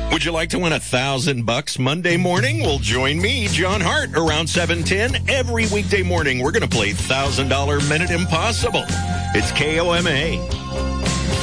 Would you like to win $1,000 Monday morning? Well, join me, John Hart, around 7:10 every weekday morning. We're going to play $1,000 Minute Impossible. It's KOMA.